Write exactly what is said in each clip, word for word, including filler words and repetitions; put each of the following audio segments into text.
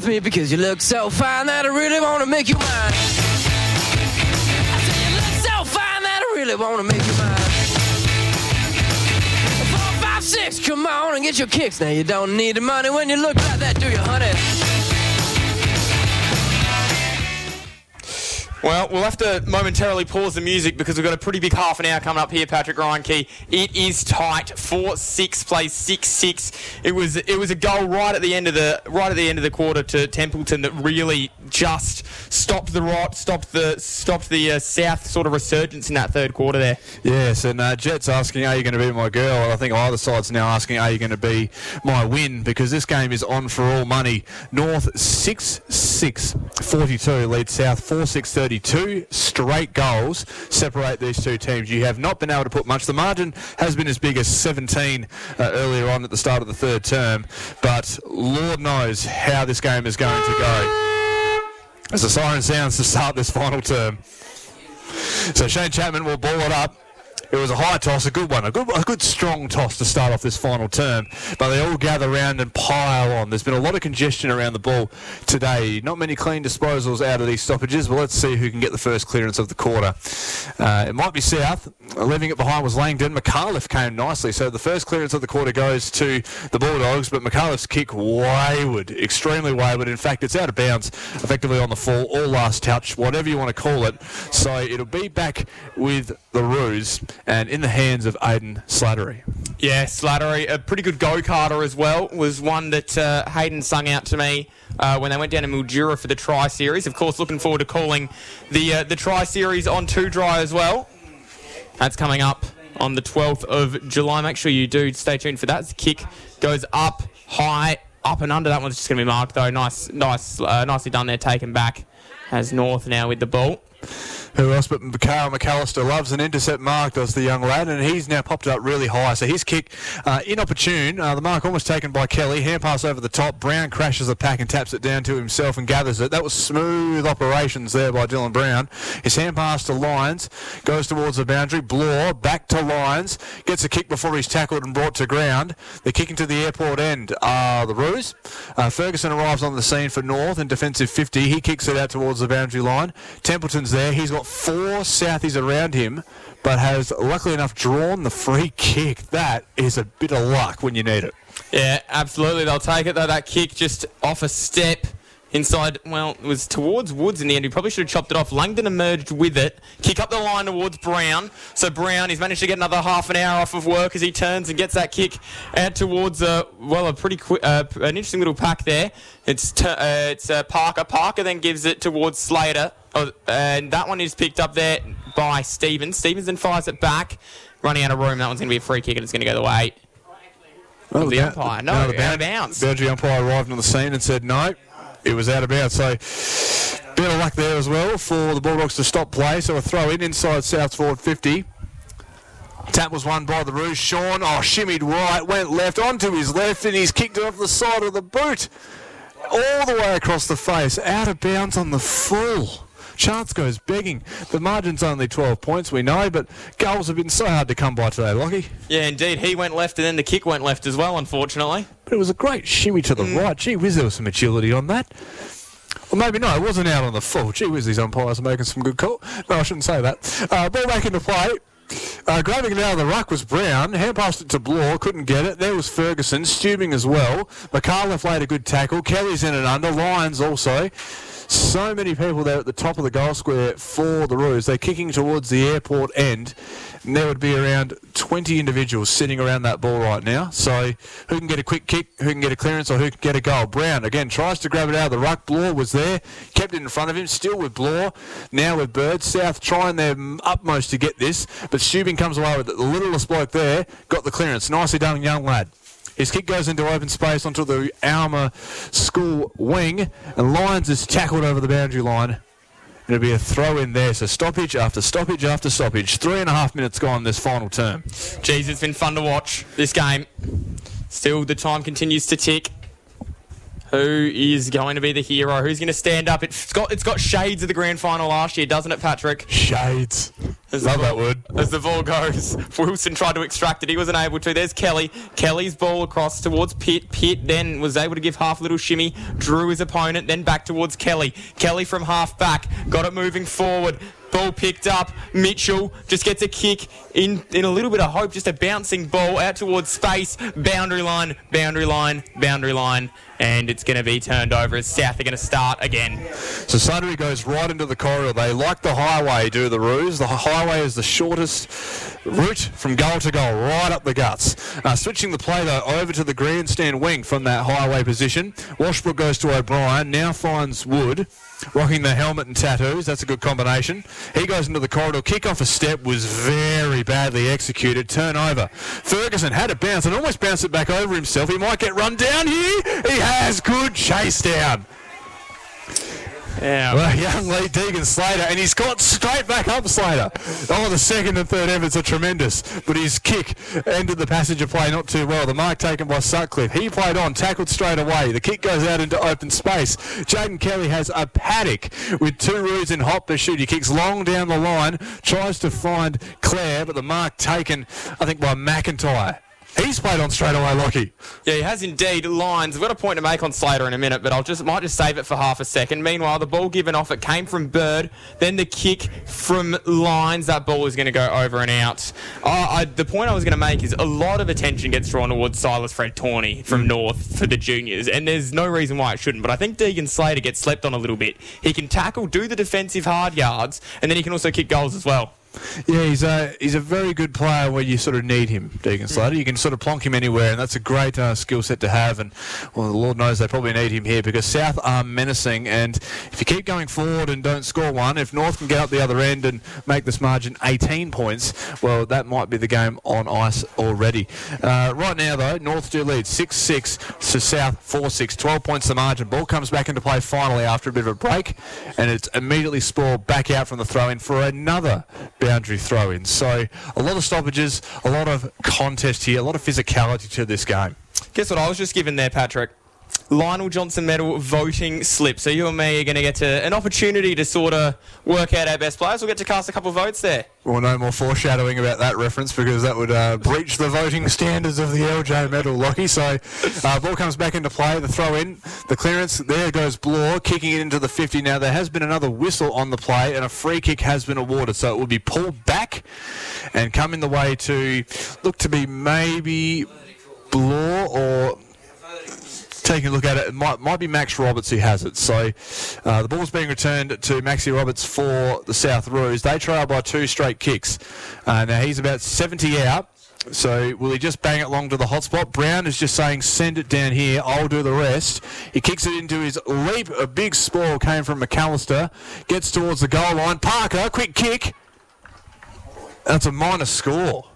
me because you look so fine that I really want to make you mine. I say you look so fine that I really want to make you mine. Four, five, six, come on and get your kicks. Now you don't need the money when you look like that, do you, honey? Well, we'll have to momentarily pause the music because we've got a pretty big half an hour coming up here, Patrick Reinke. It is tight. four six plays six six. It was it was a goal right at the end of the right at the end of the quarter to Templeton that really just stopped the right, stopped the stopped the uh, South sort of resurgence in that third quarter there. Yes, and uh, Jet's asking, are you going to be my girl? I think either side's now asking, are you going to be my win? Because this game is on for all money. North six six forty-two leads South four six thirty-two. Straight goals separate these two teams. You have not been able to put much. The margin has been as big as seventeen uh, earlier on at the start of the third term, but Lord knows how this game is going to go as the siren sounds to start this final term. So Shane Chapman will ball it up. It was a high toss, a good one, a good, a good strong toss to start off this final term. But they all gather around and pile on. There's been a lot of congestion around the ball today. Not many clean disposals out of these stoppages, but let's see who can get the first clearance of the quarter. Uh, it might be South. Leaving it behind was Langdon. McAuliffe came nicely. So the first clearance of the quarter goes to the Bulldogs, but McAuliffe's kick wayward, extremely wayward. In fact, it's out of bounds, effectively on the fall, or last touch, whatever you want to call it. So it'll be back with the Roos and in the hands of Aiden Slattery. Yeah, Slattery, a pretty good go-karter as well, was one that uh, Hayden sung out to me uh, when they went down to Mildura for the Tri-Series. Of course, looking forward to calling the uh, the Tri-Series on two Dry as well. That's coming up on the twelfth of July. Make sure you do stay tuned for that. The kick goes up, high, up and under. That one's just going to be marked, though. Nice, nice, uh, nicely done there, taken back as North now with the ball. Who else but Carl McAllister loves an intercept mark, does the young lad, and he's now popped up really high. So his kick, uh, inopportune. Uh, the mark almost taken by Kelly. Hand pass over the top. Brown crashes the pack and taps it down to himself and gathers it. That was smooth operations there by Dylan Brown. His hand pass to Lyons. Goes towards the boundary. Bloor back to Lyons. Gets a kick before he's tackled and brought to ground. They're kicking to the airport end. Uh, the Roos. Uh, Ferguson arrives on the scene for North in defensive fifty. He kicks it out towards the boundary line. Templeton's there. He's got four Southies around him, but has luckily enough drawn the free kick. That is a bit of luck when you need it. Yeah, absolutely. They'll take it, though. That kick just off a step inside, well, it was towards Woods in the end. He probably should have chopped it off. Langdon emerged with it. Kick up the line towards Brown. So Brown, he's managed to get another half an hour off of work as he turns and gets that kick out towards, uh, well, a pretty quick, uh, an interesting little pack there. It's t- uh, it's uh, Parker. Parker then gives it towards Slater. Oh, and that one is picked up there by Stevens. Stevens then fires it back. Running out of room. That one's going to be a free kick and it's going to go the way oh, of the, the umpire. No, no, out the ba- of bounds. Boundary umpire arrived on the scene and said no. It was out of bounds. So, bit of luck there as well for the Bulldogs to stop play. So, a throw in inside South forward fifty. Tap was won by the Rouge. Sean, oh, shimmied right, went left onto his left, and he's kicked it off the side of the boot. All the way across the face. Out of bounds on the full. Chance goes begging. The margin's only twelve points, we know, but goals have been so hard to come by today, Lockie. Yeah, indeed. He went left and then the kick went left as well, unfortunately. But it was a great shimmy to the mm. right. Gee whiz, there was some agility on that. Or maybe no, it wasn't out on the full. Gee whiz, these umpires are making some good call. No, I shouldn't say that. Uh, ball back into play. Uh, grabbing it out of the ruck was Brown. Hand passed it to Bloor. Couldn't get it. There was Ferguson. Stubing as well. McAuliffe laid a good tackle. Kelly's in and under. Lyons also. So many people there at the top of the goal square for the Roos. They're kicking towards the airport end. And there would be around twenty individuals sitting around that ball right now. So who can get a quick kick, who can get a clearance, or who can get a goal? Brown, again, tries to grab it out of the ruck. Bloor was there, kept it in front of him, still with Bloor. Now with Bird. South trying their utmost to get this, but Stubing comes away with it. The littlest bloke there got the clearance. Nicely done, young lad. His kick goes into open space onto the Alma School wing, and Lyons is tackled over the boundary line. It'll be a throw in there, so stoppage after stoppage after stoppage. Three and a half minutes gone this final term. Jeez, it's been fun to watch this game. Still, the time continues to tick. Who is going to be the hero? Who's going to stand up? It's got it's got shades of the grand final last year, doesn't it, Patrick? Shades. As Love ball, that word. As the ball goes, Wilson tried to extract it. He wasn't able to. There's Kelly. Kelly's ball across towards Pitt. Pitt then was able to give half a little shimmy. Drew his opponent, then back towards Kelly. Kelly from half back. Got it moving forward. Ball picked up. Mitchell just gets a kick in, in a little bit of hope. Just a bouncing ball out towards space. Boundary line, boundary line, boundary line. And it's going to be turned over as South are going to start again. So Sudbury goes right into the corridor. They, like the highway, do the Roos. The highway is the shortest route from goal to goal, right up the guts. Uh, switching the play, though, over to the grandstand wing from that highway position. Washbrook goes to O'Brien, now finds Wood, rocking the helmet and tattoos. That's a good combination. He goes into the corridor. Kick off a step was very badly executed. Turnover. Ferguson had a bounce and almost bounced it back over himself. He might get run down here. He has good chase down. Yeah. Well, young Lee Deegan Slater, and he's got straight back up Slater. Oh, the second and third efforts are tremendous, but his kick ended the passage of play not too well. The mark taken by Sutcliffe. He played on, tackled straight away. The kick goes out into open space. Jaden Kelly has a paddock with two Roos in hot pursuit. He kicks long down the line, tries to find Clare, but the mark taken, I think, by McIntyre. He's played on straight away, Lockie. Yeah, he has indeed. Lines. I've got a point to make on Slater in a minute, but I'll just might just save it for half a second. Meanwhile, the ball given off, it came from Bird. Then the kick from Lines. That ball is going to go over and out. Uh, I, the point I was going to make is a lot of attention gets drawn towards Silas Fred Tawney from mm. North for the juniors, and there's no reason why it shouldn't. But I think Deegan Slater gets slept on a little bit. He can tackle, do the defensive hard yards, and then he can also kick goals as well. Yeah, he's a he's a very good player where you sort of need him, Deegan Slater. You can sort of plonk him anywhere, and that's a great uh, skill set to have. And, well, the Lord knows they probably need him here because South are menacing. And if you keep going forward and don't score one, if North can get up the other end and make this margin eighteen points, well, that might be the game on ice already. Uh, right now, though, North do lead six six to South four six. twelve points the margin. Ball comes back into play finally after a bit of a break, and it's immediately sprawled back out from the throw-in for another boundary throw-in. So a lot of stoppages, a lot of contest here, a lot of physicality to this game. Guess what I was just given there, Patrick? Lionel Johnson Medal voting slip. So you and me are going to get to an opportunity to sort of work out our best players. We'll get to cast a couple of votes there. Well, no more foreshadowing about that reference because that would uh, breach the voting standards of the L J Medal, Lockie. So uh, ball comes back into play, the throw in, the clearance, there goes Bloor, kicking it into the fifty. Now there has been another whistle on the play and a free kick has been awarded. So it will be pulled back and come in the way to look to be maybe Bloor or... Taking a look at it, it might, might be Max Roberts who has it. So uh, the ball's being returned to Maxi Roberts for the South Roos. They trail by two straight kicks. Uh, now he's about seventy out. So will he just bang it long to the hot spot? Brown is just saying, send it down here. I'll do the rest. He kicks it into his leap. A big spoil came from McAllister. Gets towards the goal line. Parker, quick kick. That's a minus score.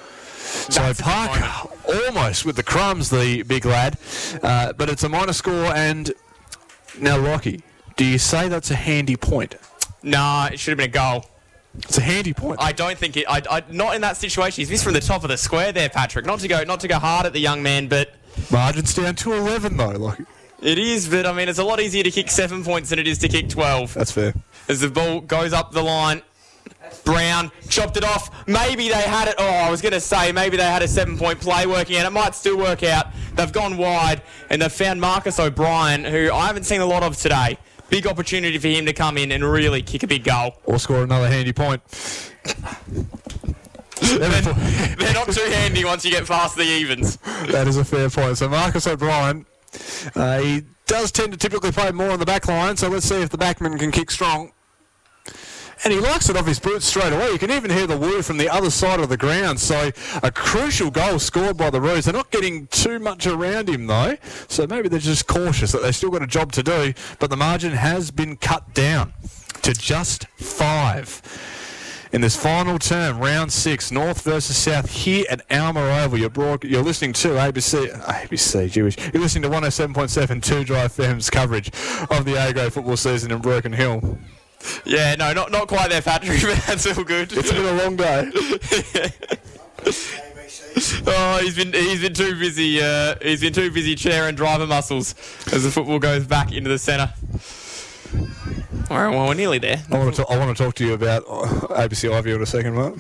So That's Parker almost with the crumbs, the big lad. Uh, but it's a minor score. And now, Lockie, do you say that's a handy point? Nah, it should have been a goal. It's a handy point. I don't think it. I, I, not in that situation. He's missed from the top of the square there, Patrick. Not to go, not to go hard at the young man, but Margin's down to eleven though, Lockie. It is, but I mean, it's a lot easier to kick seven points than it is to kick twelve. That's fair. As the ball goes up the line. Brown chopped it off. Maybe they had it. Oh, I was going to say maybe they had a seven-point play working out. It might still work out. They've gone wide and they've found Marcus O'Brien, who I haven't seen a lot of today. Big opportunity for him to come in and really kick a big goal. Or score another handy point. they're, they're not too handy once you get past the evens. That is a fair point. So Marcus O'Brien, uh, he does tend to typically play more on the back line, so let's see if the backman can kick strong. And he likes it off his boots straight away. You can even hear the woo from the other side of the ground. So a crucial goal scored by the Roos. They're not getting too much around him, though. So maybe they're just cautious that they've still got a job to do. But the margin has been cut down to just five. In this final term, round six, North versus South here at Alma Oval. You're, broad, you're listening to A B C, A B C, Jewish. You're listening to one oh seven point seven Two Drive F M's coverage of the A-grade football season in Broken Hill. Yeah, no, not not quite there, Patrick, but that's all good. It's been a long day. Oh, he's been he's been too busy. Uh, he's been too busy chair and driver muscles as the football goes back into the centre. All right, well, we're nearly there. I want to talk, I want to talk to you about uh, A B C Ivy in a second, Mark.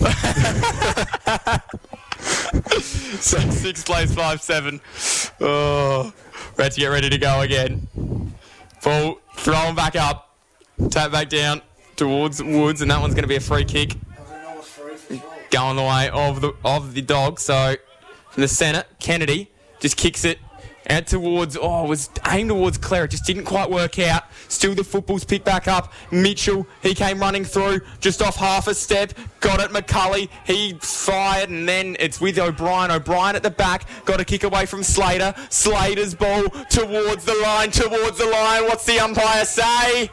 So six plays five seven. Oh, we have to get ready to go again. Ball thrown back up, tap back down towards Woods, and that one's going to be a free kick. Going the way of the of the dog. So from the centre, Kennedy just kicks it out towards. Oh, it was aimed towards Clare. It just didn't quite work out. Still, the football's picked back up. Mitchell, he came running through just off half a step. Got it. McCulley, he fired, and then it's with O'Brien. O'Brien at the back. Got a kick away from Slater. Slater's ball towards the line. Towards the line. What's the umpire say?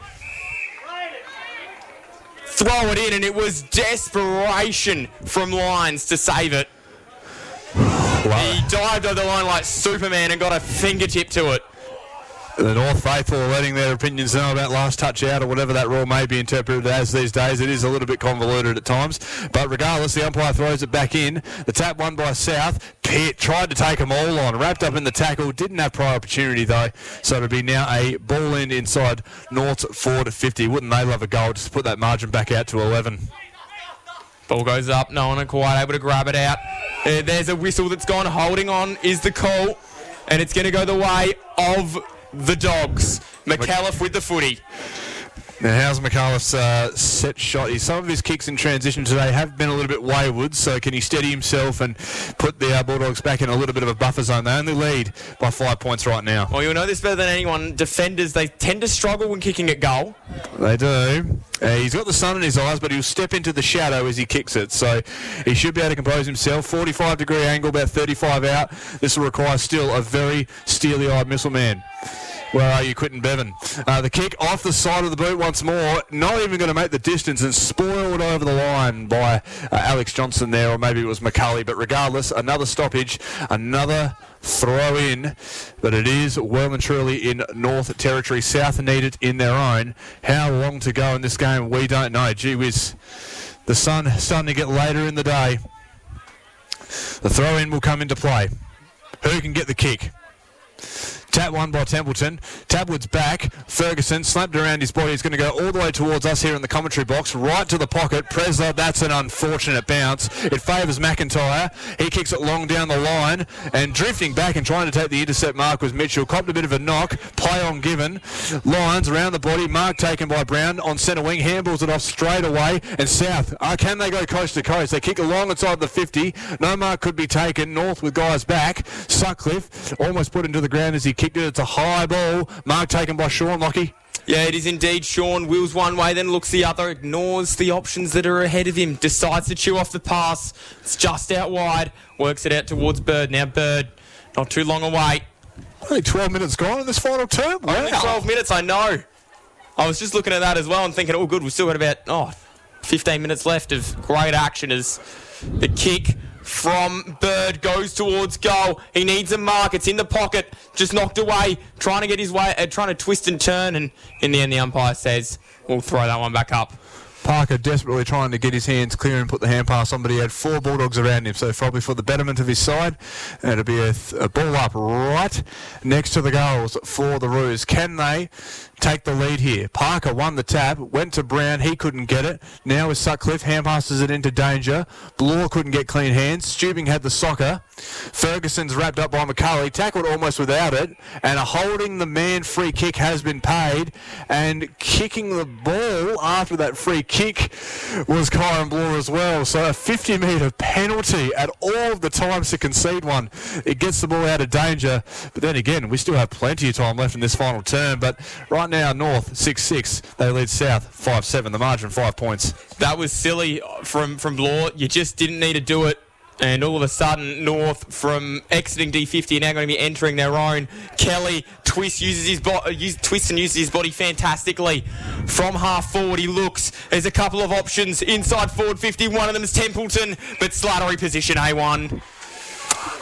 Throw it in, and it was desperation from Lyons to save it. Wow. He dived over the line like Superman and got a fingertip to it. The North Faithful are letting their opinions know about last touch out or whatever that rule may be interpreted as these days. It is a little bit convoluted at times. But regardless, the umpire throws it back in. The tap won by South. Pitt tried to take them all on. Wrapped up in the tackle. Didn't have prior opportunity though. So it'll be now a ball in inside North's forward fifty. Wouldn't they love a goal just to put that margin back out to eleven? Ball goes up. No one quite able to grab it out. Uh, there's a whistle that's gone. Holding on is the call. And it's going to go the way of the Dogs. McAuliffe with the footy. Now, how's McAuliffe's uh, set shot? Some of his kicks in transition today have been a little bit wayward, so can he steady himself and put the uh, Bulldogs back in a little bit of a buffer zone? They only lead by five points right now. Well, you'll know this better than anyone. Defenders, they tend to struggle when kicking at goal. They do. Uh, he's got the sun in his eyes, but he'll step into the shadow as he kicks it, so he should be able to compose himself. forty-five degree angle, about thirty-five out. This will require still a very steely-eyed missile man. Where are you, Quinton Bevan? Uh, the kick off the side of the boot once more. Not even going to make the distance and spoiled over the line by uh, Alex Johnson there, or maybe it was McCulley. But regardless, another stoppage, another throw in. But it is well and truly in North territory. South need it in their own. How long to go in this game? We don't know. Gee whiz. The sun starting to get later in the day. The throw in will come into play. Who can get the kick? Tap one by Templeton. Tapwood's back. Ferguson slapped around his body. He's going to go all the way towards us here in the commentary box. Right to the pocket. Presler, that's an unfortunate bounce. It favours McIntyre. He kicks it long down the line. And drifting back and trying to take the intercept mark was Mitchell. Copped a bit of a knock. Play on given. Lyons around the body. Mark taken by Brown on centre wing. Handballs it off straight away. And South, uh, can they go coast to coast? They kick along inside the fifty. No mark could be taken. North with guys back. Sutcliffe almost put into the ground as he kicked it. It's a high ball. Mark taken by Sean Lockie. Yeah, it is indeed. Sean wheels one way, then looks the other, ignores the options that are ahead of him, decides to chew off the pass. It's just out wide, works it out towards Bird. Now Bird, not too long away. Only twelve minutes gone in this final term. Wow. Only twelve minutes, I know. I was just looking at that as well and thinking, oh, good, we've still got about oh, fifteen minutes left of great action as the kick from Bird goes towards goal. He needs a mark. It's in the pocket. Just knocked away. Trying to get his way, uh, trying to twist and turn. And in the end, the umpire says, we'll throw that one back up. Parker desperately trying to get his hands clear and put the hand pass on, but he had four Bulldogs around him, so probably for the betterment of his side. And it'll be a, th- a ball up right next to the goals for the Roos. Can they take the lead here? Parker won the tap, went to Brown, he couldn't get it. Now with Sutcliffe, hand passes it into danger. Bloor couldn't get clean hands. Stubing had the soccer. Ferguson's wrapped up by McCulley, tackled almost without it, and a holding the man free kick has been paid, and kicking the ball after that free kick was Kyron Bloor as well. So a fifty metre penalty at all of the times to concede one. It gets the ball out of danger, but then again, we still have plenty of time left in this final term, but right now North six six, they lead South five seven, the margin five points. That was silly from, from Bloor. You just didn't need to do it. And all of a sudden, North from exiting D fifty are now going to be entering their own. Kelly twists, uses his bo- use, twists and uses his body fantastically. From half forward, he looks. There's a couple of options inside forward fifty. One of them is Templeton, but slattery position A one.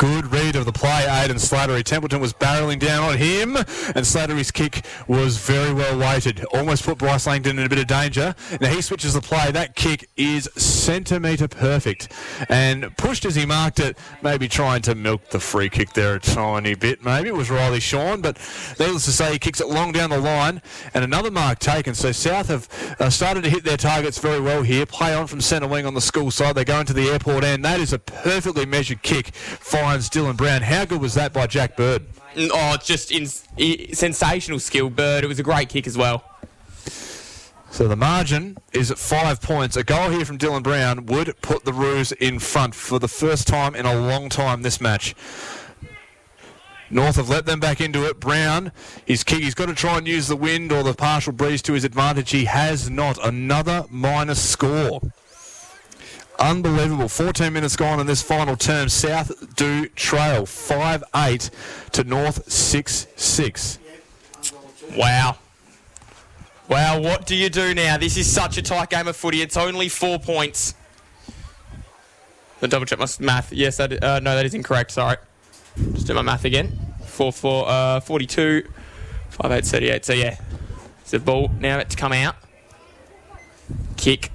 Good read of the play, Aidan Slattery. Templeton was barreling down on him, and Slattery's kick was very well weighted. Almost put Bryce Langdon in a bit of danger. Now he switches the play. That kick is centimetre perfect. And pushed as he marked it, maybe trying to milk the free kick there a tiny bit. Maybe it was Riley Shawn, but needless to say, he kicks it long down the line. And another mark taken. So South have uh, started to hit their targets very well here. Play on from centre wing on the school side. They go into the airport end. That is a perfectly measured kick. Finds Dylan Brown. How good was that by Jack Bird? Oh, just in, in, sensational skill, Bird. It was a great kick as well. So the margin is at five points. A goal here from Dylan Brown would put the Roos in front for the first time in a long time this match. North have let them back into it. Brown, his kick, he's got to try and use the wind or the partial breeze to his advantage. He has not. Another minus score. Unbelievable. fourteen minutes gone in this final term. South do trail five eight to North six six. Wow. Wow, what do you do now? This is such a tight game of footy. It's only four points. I'll double check my math. Yes, that, uh, no, that is incorrect. Sorry. Just do my math again. four four, uh, forty-two, five eight, thirty-eight. So, yeah. It's a ball now to come out. Kick.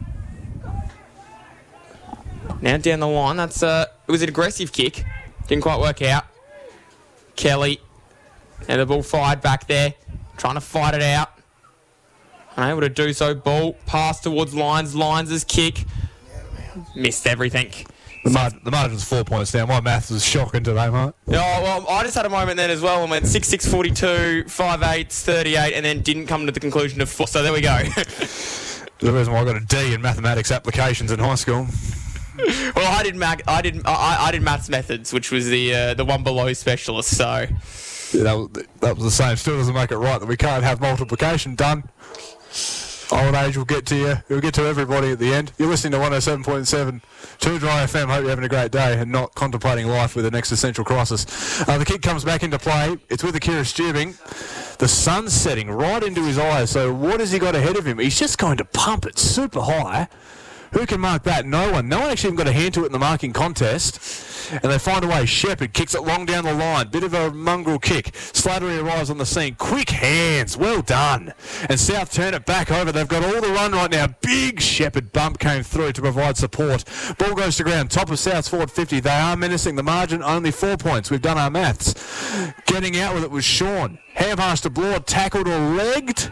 Now down the line, that's uh, it was an aggressive kick. Didn't quite work out. Kelly. And the ball fired back there. Trying to fight it out. Unable to do so. Ball pass towards Lyons. Lyons' kick. Missed everything. The, mar- the margin's four points down. My maths was shocking today, mate. Oh, well, I just had a moment then as well and went six six, forty-two, five eight, thirty-eight, and then didn't come to the conclusion of four. So there we go. The reason why I got a D in mathematics applications in high school. Well, I did mac- I did I, I did maths methods, which was the uh, the one below specialist. So yeah, that, was, that was the same. Still doesn't make it right that we can't have multiplication done. Old age will get to you. It'll get to everybody at the end. You're listening to one oh seven point seven to Dry F M. Hope you're having a great day and not contemplating life with an existential crisis. Uh, the kick comes back into play. It's with Akira Stubing. The sun's setting right into his eyes. So what has he got ahead of him? He's just going to pump it super high. Who can mark that? No one. No one actually even got a hand to it in the marking contest. And they find a way. Shepherd kicks it long down the line. Bit of a mongrel kick. Slattery arrives on the scene. Quick hands. Well done. And South turn it back over. They've got all the run right now. Big Shepherd bump came through to provide support. Ball goes to ground. Top of South's forward fifty. They are menacing. The margin only four points. We've done our maths. Getting out with it was Shawn. Hand pass to Broad. Tackled or legged.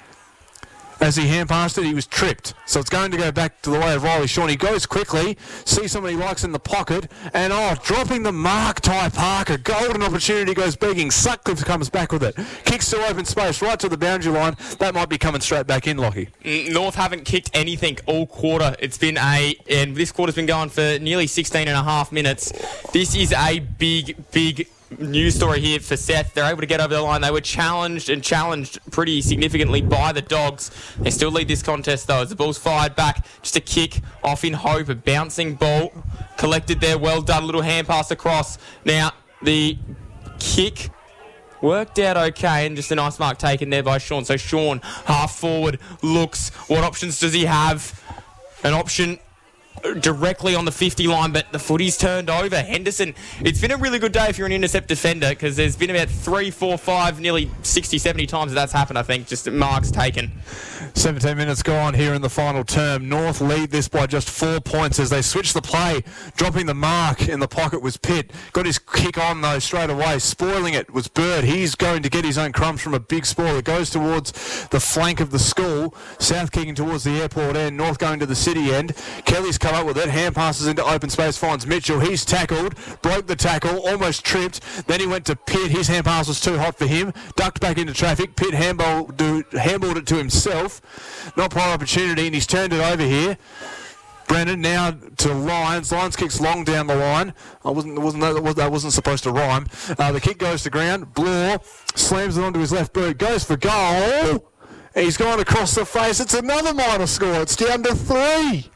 As he hand passed it, he was tripped. So it's going to go back to the way of Riley Shawn. He goes quickly, sees somebody he likes in the pocket, and oh, dropping the mark, Ty Parker. Golden opportunity goes begging. Sutcliffe comes back with it. Kicks to open space right to the boundary line. That might be coming straight back in, Lockie. North haven't kicked anything all quarter. It's been a, and this quarter's been going for nearly sixteen and a half minutes. This is a big, big news story here for South. They're able to get over the line. They were challenged and challenged pretty significantly by the Dogs. They still lead this contest though as the ball's fired back. Just a kick off in hope. A bouncing ball collected there. Well done. Little hand pass across. Now the kick worked out okay and just a nice mark taken there by Shawn. So Shawn half forward looks. What options does he have? An option directly on the fifty line, but the footy's turned over. Henderson, it's been a really good day if you're an intercept defender because there's been about three, four, five, nearly sixty, seventy times that that's happened, I think, just marks taken. seventeen minutes gone here in the final term. North lead this by just four points as they switch the play. Dropping the mark in the pocket was Pitt. Got his kick on though straight away. Spoiling it was Bird. He's going to get his own crumbs from a big spoil. It goes towards the flank of the school. South kicking towards the airport end. North going to the city end. Kelly's come up with it. Hand passes into open space. Finds Mitchell. He's tackled. Broke the tackle. Almost tripped. Then he went to Pitt. His hand pass was too hot for him. Ducked back into traffic. Pitt handballed, do, handballed it to himself. Not prior opportunity, and he's turned it over here. Brennan now to Lyons. Lyons kicks long down the line. I wasn't, wasn't that, that wasn't supposed to rhyme. Uh, the kick goes to ground. Bloor slams it onto his left boot. Goes for goal. He's gone across the face. It's another minor score. It's down to three.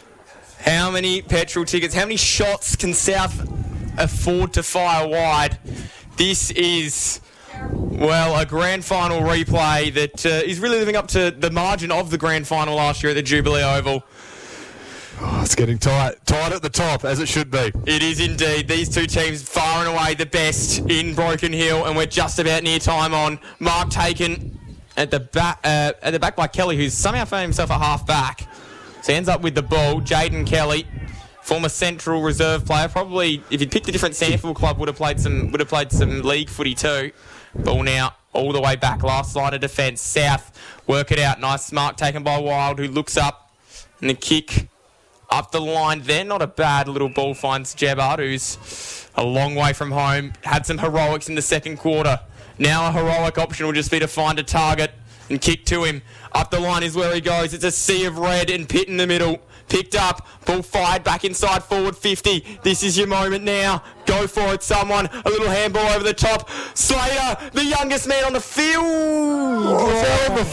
How many petrol tickets, how many shots can South afford to fire wide? This is, well, a grand final replay that uh, is really living up to the margin of the grand final last year at the Jubilee Oval. Oh, it's getting tight. Tight at the top, as it should be. It is indeed. These two teams far and away the best in Broken Hill, and we're just about near time on. Mark taken at the back, uh, at the back by Kelly, who's somehow found himself a half back. So he ends up with the ball. Jaden Kelly, former Central reserve player, probably if he'd picked a different Sandfield club, would have played some would have played some league footy too. Ball now all the way back, last line of defence. South work it out. Nice mark taken by Wild, who looks up, and the kick up the line there. Not a bad little ball, finds Jebbard, who's a long way from home. Had some heroics in the second quarter. Now a heroic option will just be to find a target and kick to him. Up the line is where he goes. It's a sea of red and Pitt in the middle. Picked up, ball fired back inside forward fifty. This is your moment now. Go for it, someone. A little handball over the top. Slater, the youngest man on the field. Oh, the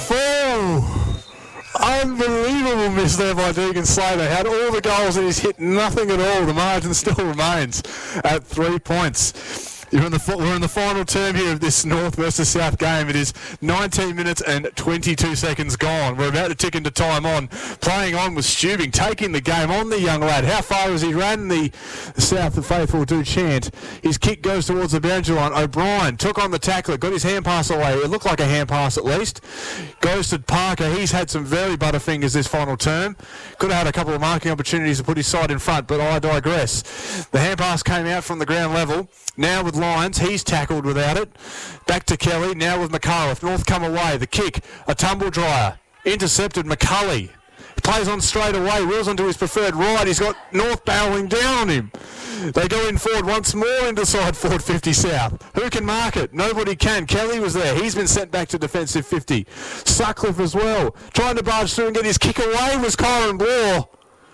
fall. Unbelievable miss there by Deegan Slater. Had all the goals and he's hit nothing at all. The margin still remains at three points. You're in the, we're in the final term here of this North versus South game. It is nineteen minutes and twenty-two seconds gone. We're about to tick into time on. Playing on with Stubing, taking the game on the young lad. How far as he ran the South, the faithful do chant. His kick goes towards the boundary line. O'Brien took on the tackler, got his hand pass away. It looked like a hand pass at least. Goes to Parker. He's had some very butterfingers this final term. Could have had a couple of marking opportunities to put his side in front, but I digress. The hand pass came out from the ground level. Now with Lyons, he's tackled without it. Back to Kelly, now with McAuliffe. North come away, the kick, a tumble dryer. Intercepted McCulley. Plays on straight away, wheels onto his preferred right. He's got North barreling down on him. They go in forward once more into side forward fifty South. Who can mark it? Nobody can. Kelly was there. He's been sent back to defensive fifty. Sutcliffe as well. Trying to barge through and get his kick away was Kyron Bloor.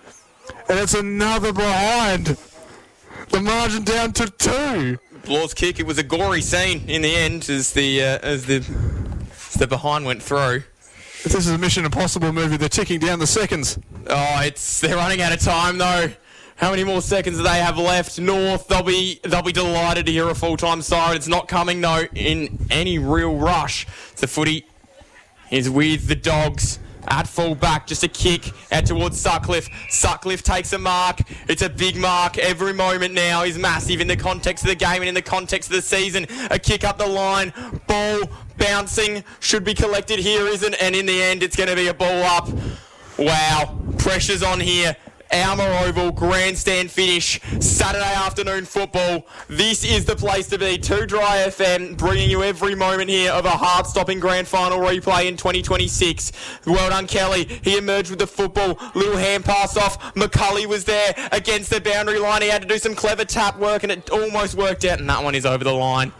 And it's another behind. The margin down to two. Bloor's kick, it was a gory scene in the end as the uh, as the as the behind went through. If this is a Mission Impossible movie, they're ticking down the seconds. Oh, it's they're running out of time though. How many more seconds do they have left? North, they'll be they'll be delighted to hear a full-time siren. It's not coming though in any real rush. The footy is with the Dogs. At full back, just a kick out towards Sutcliffe. Sutcliffe takes a mark. It's a big mark. Every moment now is massive in the context of the game and in the context of the season. A kick up the line. Ball bouncing. Should be collected here, isn't? And in the end, it's going to be a ball up. Wow. Pressure's on here. Alma Oval, grandstand finish, Saturday afternoon football. This is the place to be. two Dry F M bringing you every moment here of a heart-stopping grand final replay in twenty twenty-six. Well done, Kelly. He emerged with the football. Little hand pass off. McCulley was there against the boundary line. He had to do some clever tap work and it almost worked out, and that one is over the line.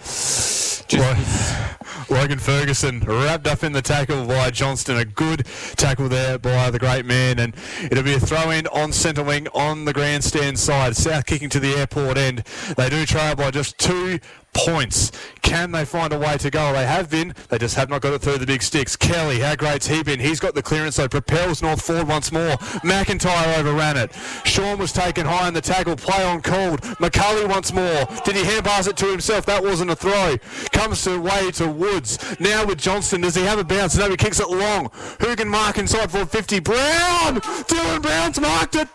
Just... Logan Ferguson wrapped up in the tackle by Johnston. A good tackle there by the great man. And it'll be a throw-in on centre wing on the grandstand side. South kicking to the airport end. They do trail by just two points. Can they find a way to go? They have been. They just have not got it through the big sticks. Kelly, how great's he been? He's got the clearance, so propels North forward once more. McIntyre overran it. Sean was taken high in the tackle. Play on called. McCulley once more. Did he hand pass it to himself? That wasn't a throw. Comes to way to Woods. Now with Johnston. Does he have a bounce? No, he kicks it long. Who can mark inside for fifty? Brown! Dylan Brown's marked it.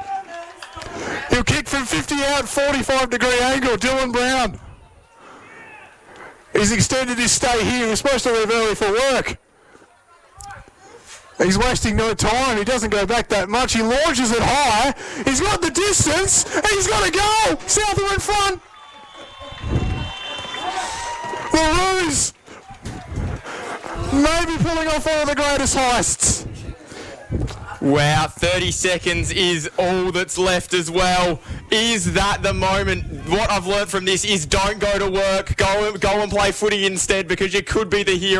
He'll kick from fifty out, forty-five degree angle. Dylan Brown. He's extended his stay here. He was supposed to leave early for work. He's wasting no time. He doesn't go back that much. He launches it high. He's got the distance. And he's got to go. South are in front. The Roos maybe pulling off one of the greatest heists. Wow, thirty seconds is all that's left as well. Is that the moment? What I've learned from this is don't go to work. Go, go and play footy instead because you could be the hero.